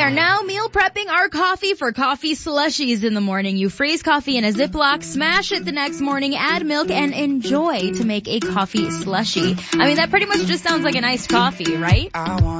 are now meal prepping our coffee for coffee slushies in the morning. You freeze coffee in a Ziploc, smash it the next morning, add milk, and enjoy to make a coffee slushie. I mean, that pretty much just sounds like an iced coffee, right?